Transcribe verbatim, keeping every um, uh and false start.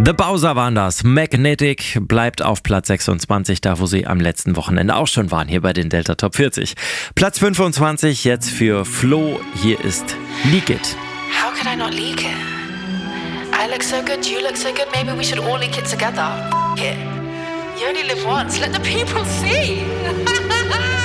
The Bowser waren das. Magnetic bleibt auf Platz sechsundzwanzig, da wo sie am letzten Wochenende auch schon waren, hier bei den Delta Top vierzig. Platz fünfundzwanzig jetzt für Flo, hier ist Leak It. How could I not leak it? I look so good, you look so good, maybe we should all leak it together. F- it. You only live once, let the people see.